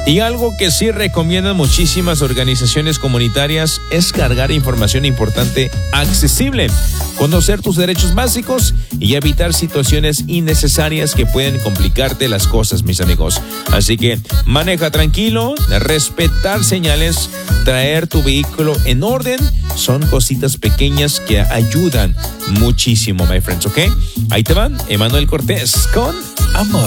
Y algo que sí recomiendan muchísimas organizaciones comunitarias es cargar información importante accesible, conocer tus derechos básicos y evitar situaciones innecesarias que pueden complicarte las cosas, mis amigos. Así que maneja tranquilo, respetar señales, traer tu vehículo en orden, son cositas pequeñas que ayudan muchísimo, my friends, ¿ok? Ahí te van, Emanuel Cortés con Amor.